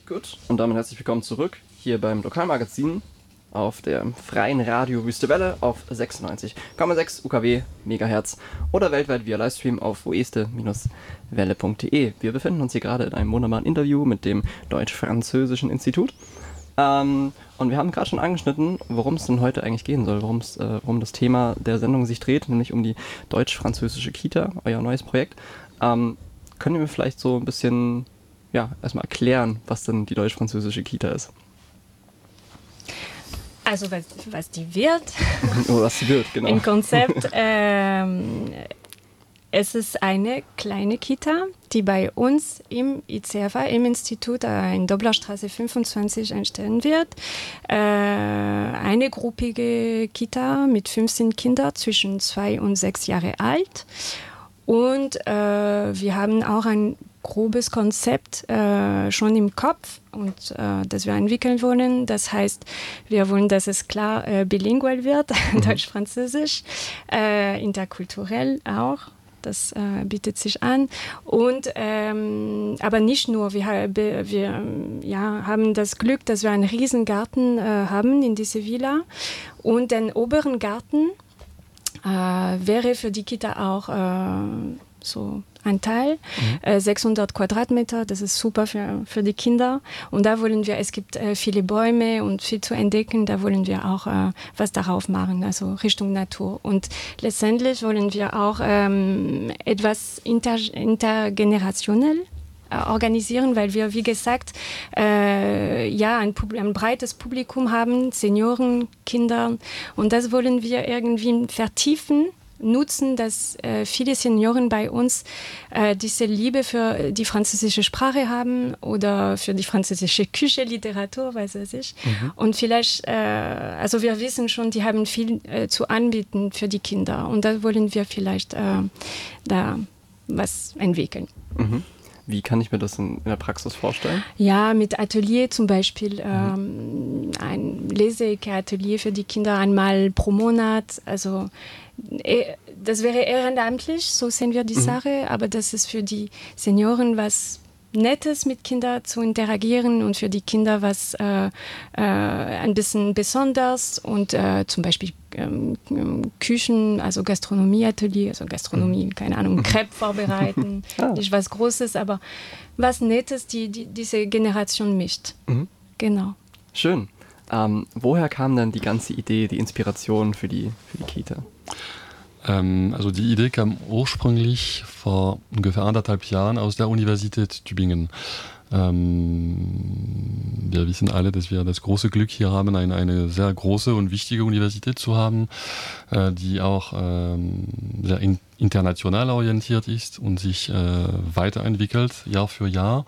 Gut, und damit herzlich willkommen zurück hier beim Lokalmagazin auf der freien Radio Wüste Welle auf 96,6 UKW Megahertz oder weltweit via Livestream auf oeste-welle.de. Wir befinden uns hier gerade in einem wunderbaren Interview mit dem Deutsch-Französischen Institut. Und wir haben gerade schon angeschnitten, worum es denn heute eigentlich gehen soll, worum das Thema der Sendung sich dreht, nämlich um die Deutsch-Französische Kita, euer neues Projekt. Können wir vielleicht so ein bisschen erstmal erklären, was denn die Deutsch-Französische Kita ist? Also was die wird. Was sie wird, genau. Im Konzept, es ist eine kleine Kita, die bei uns im ICFA, im Institut in Doblerstraße 25 entstehen wird. Eine gruppige Kita mit 15 Kindern zwischen 2 und 6 Jahre alt. Und wir haben auch ein grobes Konzept schon im Kopf und das wir entwickeln wollen. Das heißt, wir wollen, dass es klar bilingual wird, Deutsch-Französisch, interkulturell auch. Das bietet sich an. Und aber nicht nur, wir haben das Glück, dass wir einen riesen Garten haben in dieser Villa. Und den oberen Garten wäre für die Kita auch so ein Teil, 600 Quadratmeter, das ist super für die Kinder. Und da wollen wir, es gibt viele Bäume und viel zu entdecken, da wollen wir auch was darauf machen, also Richtung Natur. Und letztendlich wollen wir auch etwas intergenerationell organisieren, weil wir, wie gesagt, ein breites Publikum haben, Senioren, Kinder, und das wollen wir irgendwie vertiefen, nutzen, dass viele Senioren bei uns diese Liebe für die französische Sprache haben oder für die französische Küche, Literatur, weiß ich. Und vielleicht, also wir wissen schon, die haben viel zu anbieten für die Kinder, und da wollen wir vielleicht da was entwickeln. Wie kann ich mir das in der Praxis vorstellen? Ja, mit Atelier zum Beispiel, ein Leseecke-Atelier für die Kinder einmal pro Monat. Also das wäre ehrenamtlich, so sehen wir die Sache, aber das ist für die Senioren was Nettes, mit Kindern zu interagieren, und für die Kinder was ein bisschen besonders, und zum Beispiel Küchen, also Gastronomieatelier, also Gastronomie, keine Ahnung, Crepe vorbereiten, nicht was Großes, aber was Nettes, die diese Generation mischt. Genau. Schön. Woher kam denn die ganze Idee, die Inspiration für die Kita? Also die Idee kam ursprünglich vor ungefähr 1,5 Jahren aus der Universität Tübingen. Wir wissen alle, dass wir das große Glück hier haben, eine sehr große und wichtige Universität zu haben, die auch sehr international orientiert ist und sich weiterentwickelt, Jahr für Jahr.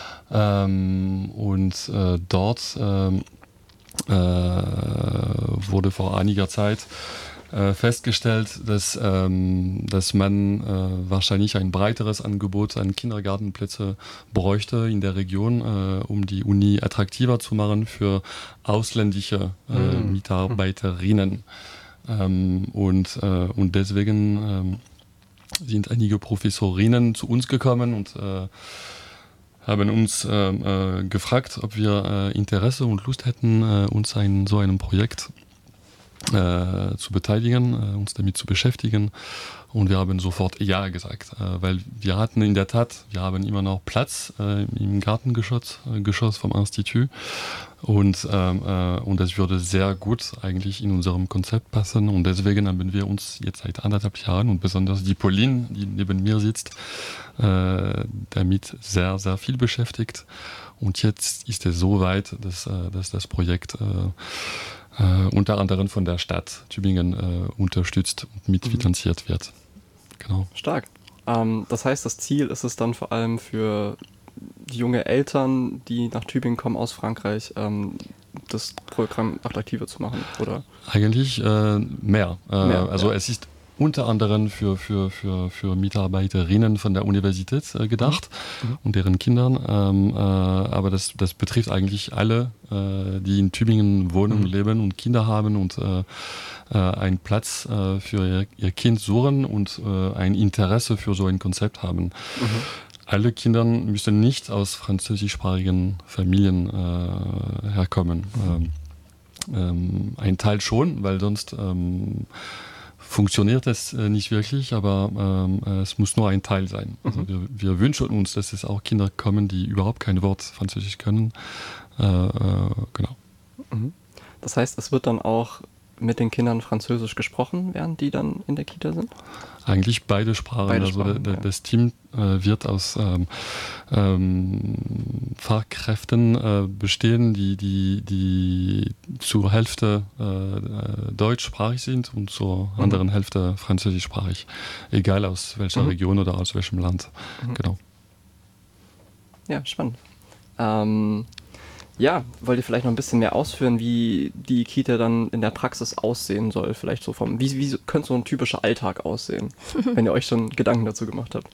Dort wurde vor einiger Zeit festgestellt, dass man wahrscheinlich ein breiteres Angebot an Kindergartenplätze bräuchte in der Region, um die Uni attraktiver zu machen für ausländische Mitarbeiterinnen. Und deswegen sind einige Professorinnen zu uns gekommen und haben uns gefragt, ob wir Interesse und Lust hätten, uns an so einem Projekt zu beteiligen, uns damit zu beschäftigen, und wir haben sofort Ja gesagt, weil wir hatten in der Tat, wir haben immer noch Platz im Gartengeschoss vom Institut, und das würde sehr gut eigentlich in unserem Konzept passen, und deswegen haben wir uns jetzt seit 1,5 Jahren, und besonders die Pauline, die neben mir sitzt, damit sehr, sehr viel beschäftigt, und jetzt ist es so weit, dass das Projekt unter anderem von der Stadt Tübingen unterstützt und mitfinanziert wird. Genau. Stark. Das heißt, das Ziel ist es dann vor allem für die junge Eltern, die nach Tübingen kommen aus Frankreich, das Programm attraktiver zu machen, oder? Eigentlich mehr. Es ist unter anderem für Mitarbeiterinnen von der Universität gedacht und deren Kindern. Aber das betrifft eigentlich alle, die in Tübingen wohnen und leben und Kinder haben und einen Platz für ihr Kind suchen und ein Interesse für so ein Konzept haben. alle Kinder müssen nicht aus französischsprachigen Familien herkommen. Ein Teil schon, weil sonst funktioniert es nicht wirklich, aber es muss nur ein Teil sein. Also wir wünschen uns, dass es auch Kinder kommen, die überhaupt kein Wort Französisch können. Genau. Das heißt, es wird dann auch mit den Kindern Französisch gesprochen, während die dann in der Kita sind? Eigentlich beide Sprachen. Das Team wird aus Fachkräften bestehen, die zur Hälfte deutschsprachig sind und zur anderen Hälfte französischsprachig. Egal aus welcher Region oder aus welchem Land. Genau. Ja, spannend. Wollt ihr vielleicht noch ein bisschen mehr ausführen, wie die Kita dann in der Praxis aussehen soll? Vielleicht so wie könnte so ein typischer Alltag aussehen, wenn ihr euch schon Gedanken dazu gemacht habt?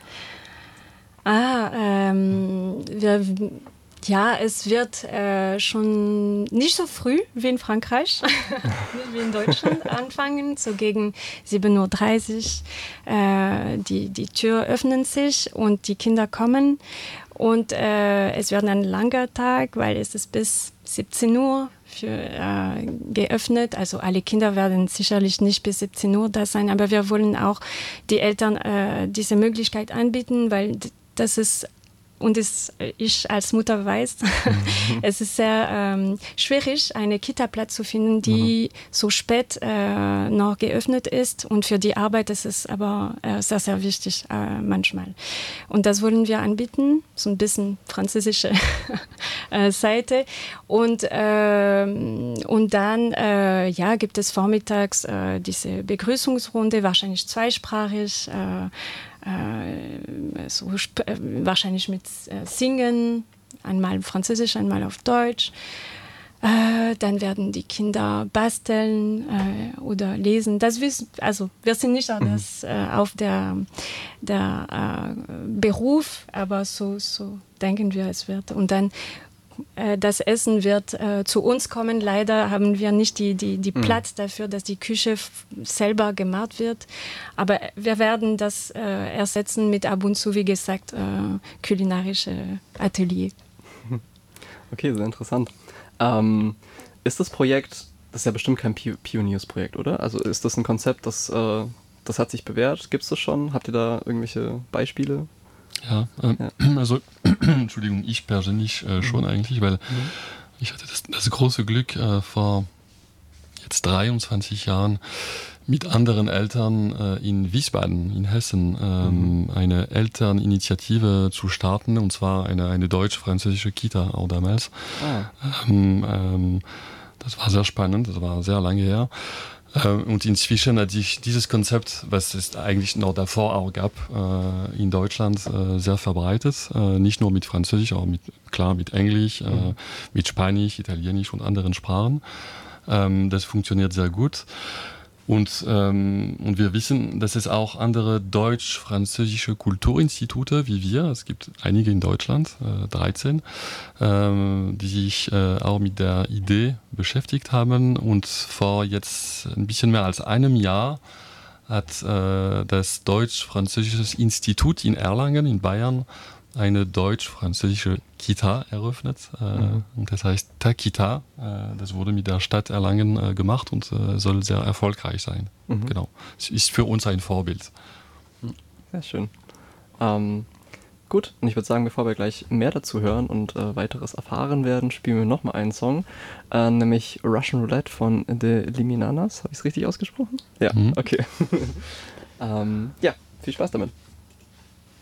Es wird schon nicht so früh wie in Frankreich, wie in Deutschland anfangen, so gegen 7:30 Uhr. Die Tür öffnet sich und die Kinder kommen. Und es wird ein langer Tag, weil es ist bis 17 Uhr geöffnet. Also alle Kinder werden sicherlich nicht bis 17 Uhr da sein, aber wir wollen auch die Eltern diese Möglichkeit anbieten, weil das ist, und ich als Mutter weiß, es ist sehr schwierig, einen Kita-Platz zu finden, die so spät noch geöffnet ist. Und für die Arbeit ist es aber sehr, sehr wichtig manchmal. Und das wollen wir anbieten, so ein bisschen französische Seite. Und dann gibt es vormittags diese Begrüßungsrunde, wahrscheinlich zweisprachig, wahrscheinlich mit Singen, einmal Französisch, einmal auf Deutsch. Dann werden die Kinder basteln oder lesen. Wir sind nicht auf der Beruf, aber so denken wir, es wird. Und dann das Essen wird zu uns kommen. Leider haben wir nicht die Platz dafür, dass die Küche selber gemacht wird. Aber wir werden das ersetzen mit ab und zu, wie gesagt, kulinarische Atelier. Okay, sehr interessant. Ist das Projekt, das ist ja bestimmt kein Pioniersprojekt, oder? Also ist das ein Konzept, das hat sich bewährt? Gibt es das schon? Habt ihr da irgendwelche Beispiele? Ja, also, Entschuldigung, ich persönlich schon eigentlich, weil ich hatte das große Glück, vor jetzt 23 Jahren mit anderen Eltern in Wiesbaden, in Hessen, eine Elterninitiative zu starten, und zwar eine deutsch-französische Kita auch damals. Das war sehr spannend, das war sehr lange her. Und inzwischen hat sich dieses Konzept, was es eigentlich noch davor auch gab, in Deutschland sehr verbreitet. Nicht nur mit Französisch, auch mit Englisch, mit Spanisch, Italienisch und anderen Sprachen. Das funktioniert sehr gut. Und wir wissen, dass es auch andere deutsch-französische Kulturinstitute wie wir, es gibt einige in Deutschland, 13, die sich auch mit der Idee beschäftigt haben. Und vor jetzt ein bisschen mehr als einem Jahr hat das Deutsch-Französische Institut in Erlangen in Bayern eine deutsch-französische Kita eröffnet. Und das heißt TAKita. Das wurde mit der Stadt Erlangen gemacht und soll sehr erfolgreich sein. Genau. Es ist für uns ein Vorbild. Sehr schön. Gut, und ich würde sagen, bevor wir gleich mehr dazu hören und weiteres erfahren werden, spielen wir nochmal einen Song, nämlich Russian Roulette von The Liminanas. Habe ich es richtig ausgesprochen? Ja, okay. Viel Spaß damit.